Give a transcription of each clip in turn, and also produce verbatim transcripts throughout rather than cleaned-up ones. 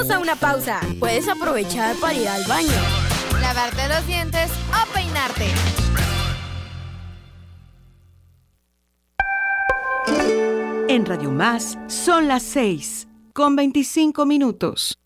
Vamos a una pausa. Puedes aprovechar para ir al baño, lavarte los dientes o peinarte. En Radio Más son las seis con veinticinco minutos.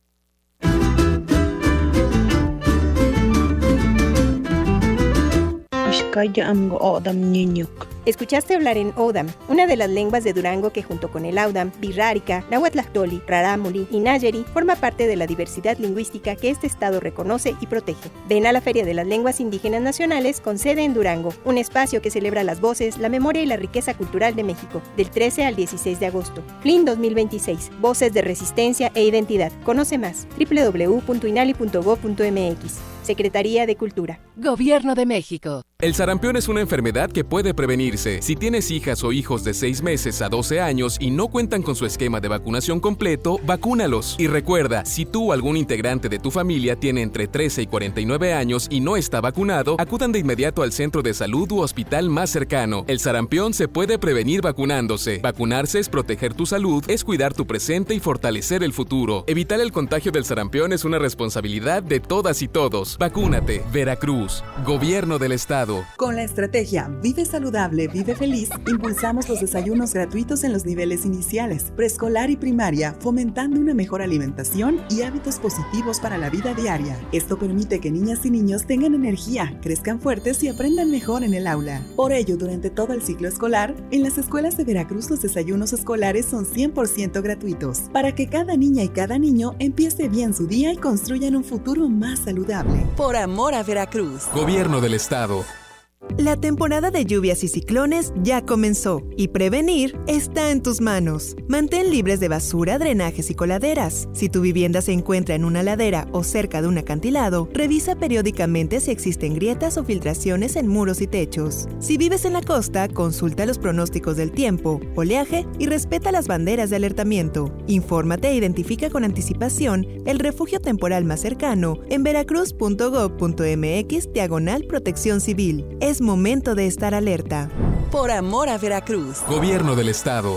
Escuchaste hablar en Odam, una de las lenguas de Durango que junto con el Audam, Birrárica, Nahuatlactoli, Rarámuri y Nayeri forma parte de la diversidad lingüística que este estado reconoce y protege. Ven a la Feria de las Lenguas Indígenas Nacionales con sede en Durango, un espacio que celebra las voces, la memoria y la riqueza cultural de México, del trece al dieciséis de agosto. F L I N dos mil veintiséis, Voces de Resistencia e Identidad. Conoce más, doble u doble u doble u punto inali punto gob punto eme equis. Secretaría de Cultura. Gobierno de México. El sarampión es una enfermedad que puede prevenirse. Si tienes hijas o hijos de seis meses a doce años y no cuentan con su esquema de vacunación completo, vacúnalos. Y recuerda, si tú o algún integrante de tu familia tiene entre trece y cuarenta y nueve años y no está vacunado, acudan de inmediato al centro de salud u hospital más cercano. El sarampión se puede prevenir vacunándose. Vacunarse es proteger tu salud, es cuidar tu presente y fortalecer el futuro. Evitar el contagio del sarampión es una responsabilidad de todas y todos. Vacúnate. Veracruz. Gobierno del Estado. Con la estrategia Vive Saludable, Vive Feliz, impulsamos los desayunos gratuitos en los niveles iniciales, preescolar y primaria, fomentando una mejor alimentación y hábitos positivos para la vida diaria. Esto permite que niñas y niños tengan energía, crezcan fuertes y aprendan mejor en el aula. Por ello, durante todo el ciclo escolar, en las escuelas de Veracruz los desayunos escolares son cien por ciento gratuitos, para que cada niña y cada niño empiece bien su día y construyan un futuro más saludable. Por amor a Veracruz. Gobierno del Estado. La temporada de lluvias y ciclones ya comenzó y prevenir está en tus manos. Mantén libres de basura, drenajes y coladeras. Si tu vivienda se encuentra en una ladera o cerca de un acantilado, revisa periódicamente si existen grietas o filtraciones en muros y techos. Si vives en la costa, consulta los pronósticos del tiempo, oleaje y respeta las banderas de alertamiento. Infórmate e identifica con anticipación el refugio temporal más cercano en veracruz punto gob punto eme equis diagonal protección civil. Es momento de estar alerta. Por amor a Veracruz. Gobierno del Estado.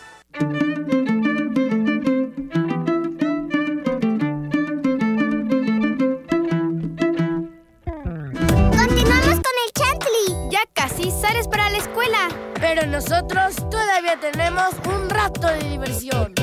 Continuamos con el Chantley. Ya casi sales para la escuela. pero nosotros todavía tenemos un rato de diversión.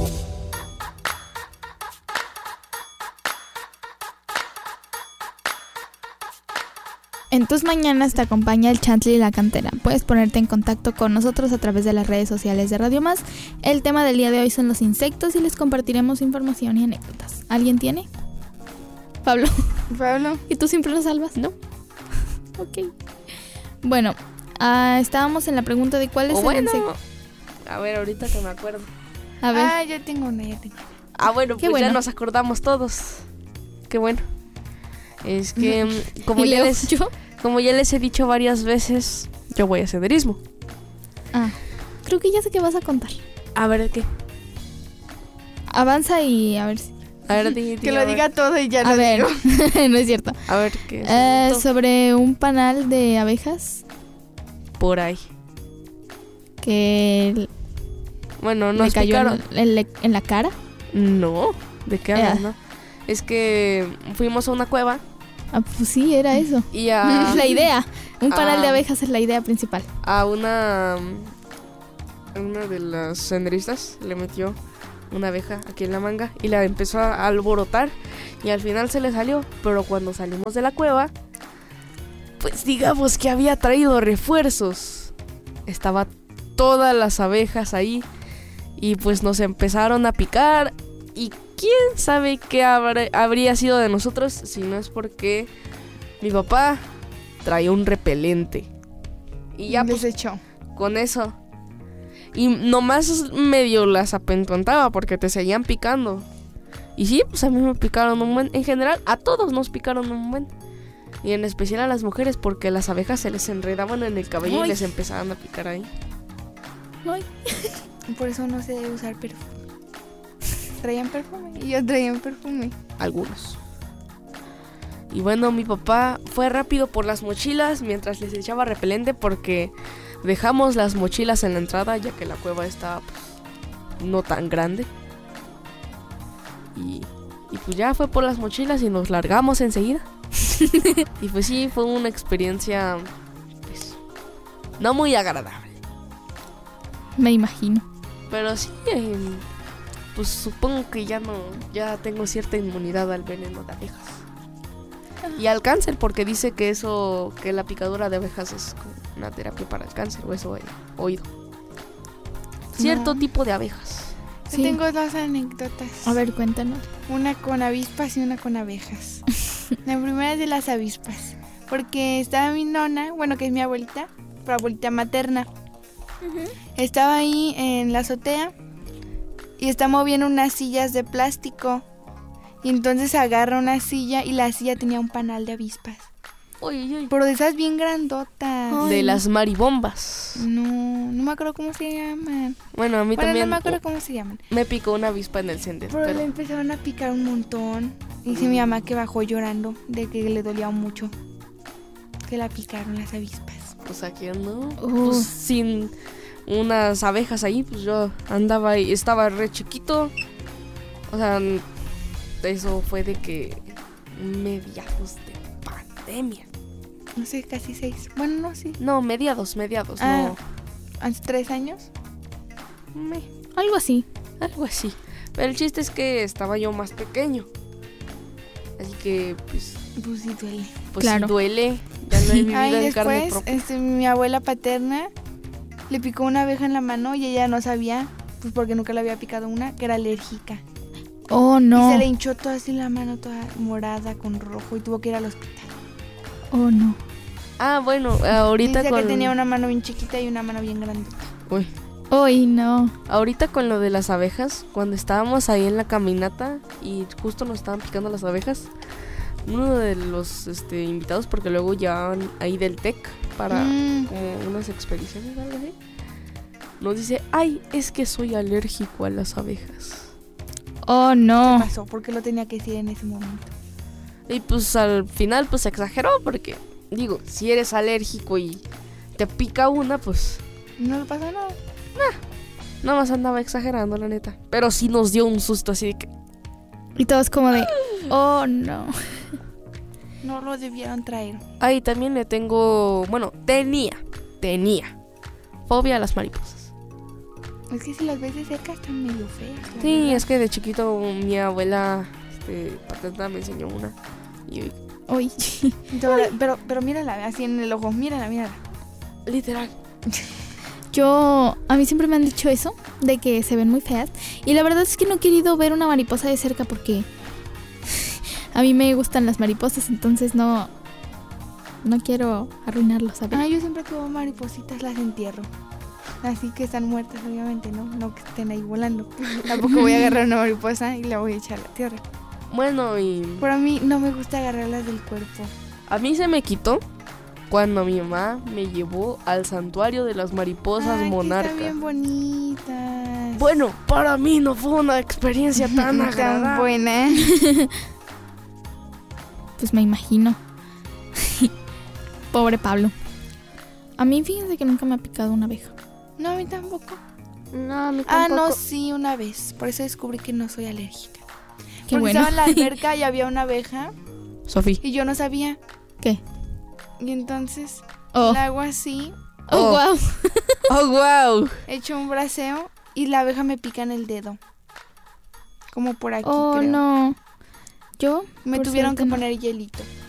En tus mañanas te acompaña el Chantley y la Cantera. Puedes ponerte en contacto con nosotros a través de las redes sociales de Radio Más. El tema del día de hoy son los insectos y les compartiremos información y anécdotas. ¿Alguien tiene? Pablo. Pablo. ¿Y tú siempre lo salvas? No. Ok. Bueno, uh, estábamos en la pregunta de cuál es oh, el bueno. insecto. A ver, ahorita que me acuerdo. A ver. Ah, ya tengo una, ya tengo. Ah, bueno, Qué pues bueno. ya nos acordamos todos. Qué bueno. Es que como ¿Y ya Leo, les yo? como ya les he dicho varias veces, yo voy a senderismo. Ah, creo que ya sé qué vas a contar. A ver qué. Avanza y a ver si. A ver, di, di, que a lo ver. diga todo y ya A lo ver, digo. no es cierto. A ver qué. Eh, sobre un panal de abejas Por ahí. que Bueno, le nos cayó picaron. en, en- en la cara. No, ¿de qué hablas, Eh. no? Es que fuimos a una cueva Ah, pues sí, era eso. y a Es la idea. Un panal de Ah. abejas es la idea principal. a una una de las senderistas le metió una abeja aquí en la manga y la empezó a alborotar y al final se le salió, pero cuando salimos de la cueva, pues digamos que había traído refuerzos. Estaba todas las abejas ahí y pues nos empezaron a picar y quién sabe qué habrá- habría sido de nosotros si no es porque mi papá traía un repelente. Y ya pues Desechó. con eso. Y nomás medio las apentontaba porque te seguían picando. Y sí, pues a mí me picaron un buen. En general, a todos nos picaron un buen. Y en especial a las mujeres porque las abejas se les enredaban en el cabello Ay. y les empezaban a picar ahí. Ay. Por eso no se debe usar perfume. Traían perfume y yo traía perfume. Algunos. Y bueno, mi papá fue rápido por las mochilas mientras les echaba repelente porque dejamos las mochilas en la entrada ya que la cueva estaba pues, no tan grande. Y Y pues ya fue por las mochilas y nos largamos enseguida. Y pues sí, fue una experiencia pues no muy agradable. Me imagino. Pero sí, eh, pues supongo que ya no, ya tengo cierta inmunidad al veneno de abejas. Y al cáncer, porque dice que eso, que la picadura de abejas es una terapia para el cáncer, o eso he oído. Cierto no. tipo de abejas. Yo sí. tengo dos anécdotas. A ver, cuéntanos. Una con avispas y una con abejas. La primera es de las avispas, porque estaba mi nona, bueno, que es mi abuelita, pero abuelita materna. Uh-huh. Estaba ahí en la azotea y está moviendo unas sillas de plástico. Y entonces agarra una silla y la silla tenía un panal de avispas. Uy, uy, uy. Pero de esas bien grandotas. Ay. De las maribombas. No, no me acuerdo cómo se llaman. Bueno, a mí bueno, también. no me acuerdo cómo se llaman. Me picó una avispa en el sendero. Pero, pero... le empezaron a picar un montón. Y dice mm. mi mamá que bajó llorando de que le dolía mucho. Que la picaron las avispas. Pues aquí ando. Uh. Pues sin unas abejas ahí, pues yo andaba ahí. Estaba re chiquito. O sea, eso fue de que mediados de pandemia. No sé, casi seis. Bueno, no, sí. No, mediados, mediados, ah, no. ¿Hace tres años? Me, algo así. Algo así. Pero el chiste es que estaba yo más pequeño. Así que, pues... Pues sí duele. Pues claro. sí duele. Ya lo he vivido Ay, en después, carne propia. Este, mi abuela paterna le picó una abeja en la mano y ella no sabía, pues porque nunca le había picado una, que era alérgica. Oh, no. Y se le hinchó toda así la mano, toda morada con rojo y tuvo que ir al hospital. Oh, no. Ah, bueno, ahorita Dice con... que tenía una mano bien chiquita y una mano bien grandota. Uy. Uy, no. Ahorita con lo de las abejas, cuando estábamos ahí en la caminata y justo nos estaban picando las abejas, uno de los este, invitados, porque luego llevaban ahí del TEC para mm. como unas expediciones o algo así, nos dice, ay, es que soy alérgico a las abejas. Oh, no. ¿Qué pasó? ¿Por qué lo tenía que decir en ese momento? Y pues al final pues exageró porque, digo, si eres alérgico y te pica una, pues... No le pasa nada. Nah, nada más andaba exagerando, la neta. Pero sí nos dio un susto así de que... Y todos como de, oh, no. No lo debieron traer. Ahí también le tengo, bueno, tenía, tenía fobia a las mariposas. Es que si las ves de cerca están medio feas. Sí, verdad. es que de chiquito mi abuela este, paterna me enseñó una. Y uy. Pero, pero, pero mírala, así en el ojo, mírala, mírala. Literal. Yo, a mí siempre me han dicho eso, de que se ven muy feas. Y la verdad es que no he querido ver una mariposa de cerca porque a mí me gustan las mariposas, entonces no, no quiero arruinarlos, ¿sabes? Ah, yo siempre que veo maripositas las entierro. Así que están muertas, obviamente, ¿no? No que estén ahí volando. Tampoco voy a agarrar una mariposa y la voy a echar a la tierra. Bueno, y... Pero a mí no me gusta agarrarlas del cuerpo. A mí se me quitó cuando mi mamá me llevó al santuario de las mariposas Ay, monarca. Que están bien bonitas. Bueno, para mí no fue una experiencia tan agradable. Tan buena. Pues me imagino. Pobre Pablo. A mí fíjense que nunca me ha picado una abeja. No, a mí tampoco. No, a mí Ah, tampoco. no, sí, una vez. Por eso descubrí que no soy alérgica. Qué Porque bueno. estaba en la alberca y había una abeja Sofía. y yo no sabía. ¿Qué? Y entonces Oh. la hago así, Oh, Oh. wow. Oh, wow. echo un braceo y la abeja me pica en el dedo. Como por aquí, Oh, creo. no. Yo Me por tuvieron suerte, que no. poner hielito.